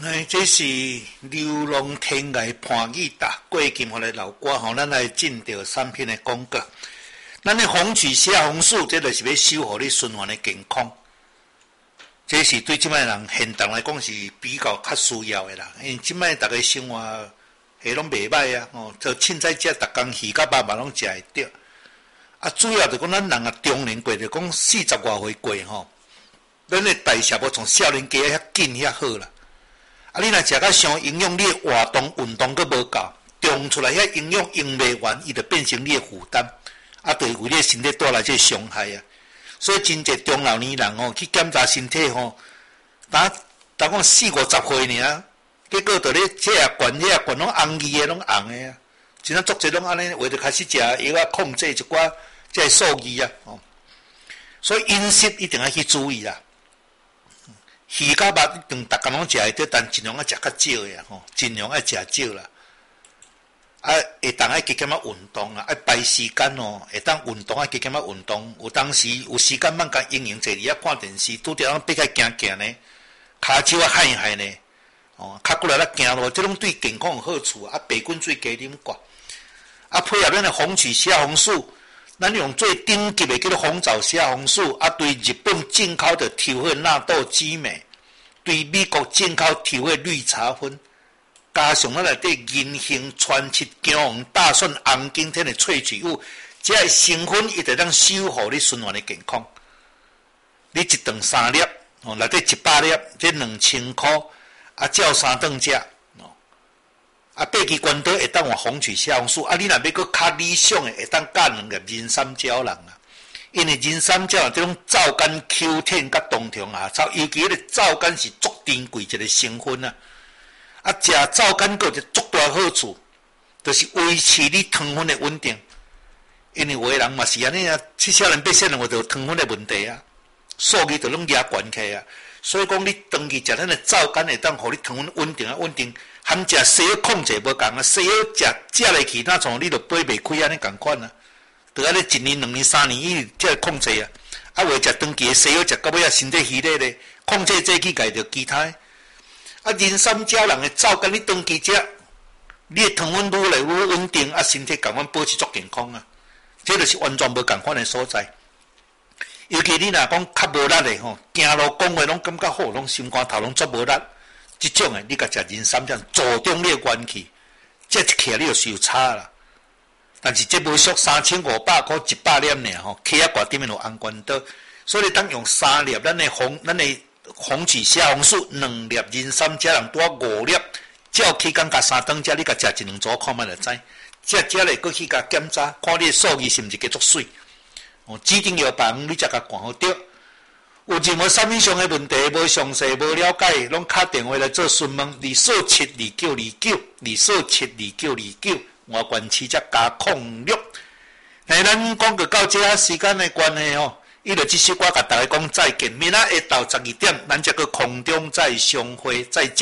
这是流浪天涯伴雨达，过金互来老歌吼，咱来进到3篇的广告。咱的红曲虾红素，这就是要守护你循环的健康。这是对即摆人现代来讲是比较较需要的啦，因为即摆大家生活下拢袂歹啊，就凊彩食，逐工鱼甲肉嘛拢食会着。啊，主要就讲咱人啊，中年过就讲40外岁过吼，咱的代谢无从少年家遐紧遐好啦。啊，你若食甲伤营养，你的活动运动佫无够，中出来遐营养用袂完，伊就变成你的负担，啊，对为你的身体带来这伤害啊。所以真侪中老年人去检查身体当讲40-50岁尔，结果就咧这也管拢红字的，拢红的啊。真正足侪拢安尼，为着开始食药啊，控制一寡这数字啊。所以饮食一定要去注意啦。鱼甲肉一定逐工拢食会着，但尽量要食较少呀，尽量要食少啦。啊，会当爱加减仔运动啊，爱排时间会当运动啊，加减仔运动。有当时有时间慢甲营营坐伫遐看电视，拄着咱爬起行行呢，骹手啊害害呢，较过来咱行路，这种对健康有好处啊。白滚水加啉寡，啊配合咱的红曲虾红素，咱用最顶级的叫做红枣虾红素，啊对日本进口的调和纳豆激酶，对美国进口调和绿茶酚。加上咱内底银杏、川七、姜黄、大蒜、红景天的萃取物，这些成分一直当守护你循环的健康。你一顿3粒，内底100粒，这2000块，啊，照3顿食，啊，八支关刀会当换红曲虾红素，啊，你若要搁较理想的，会当加2粒人参胶囊啊。因为人参胶囊这种皂苷 Q10 甲冬虫夏草，尤其迄个皂苷是足珍贵一个成分啊。啊，食皂苷有一个足大好处，就是维持你糖分的稳定。因为有的人嘛是安尼啊，少年百姓人有着糖分的问题啊，数据就拢压悬起啊。所以讲，你长期食咱的皂苷会当互你糖分稳定啊，稳定。含食西药控制无共啊，西药食落去，那从你就爬袂开安尼共款啊。就安尼1年、2年、3年以才会控制啊。啊，为食长期的西药食到尾啊，身体虚累咧，控制这去改着其他。啊，人参胶囊的皂苷，你长期食，你的糖分愈来愈稳定，啊，身体共款保持足健康啊。这就是完全无共款的所在。尤其你若讲较无力的行路讲话拢感觉好，拢心肝头拢足无力，这种的你甲食人参这样助长你的元气，这一起来你就受差啦。但是这无俗3500块100粒尔起啊挂顶面有红关刀，所以当用3粒咱的红曲虾红素2粒人参加人多5粒，照起工加3顿食，你甲食1-2组看觅就知。食咧，搁去甲检查，看你的数据是毋是继续水。指定药房你才甲看好对。有任何产品上的问题，无详细无了解，拢打电话来做询问，2472929，2472929，外观市则加06。咱讲到到这时间的关系伊就这首歌甲大家讲再见，明仔下昼12点，咱则搁空中再相会，再见。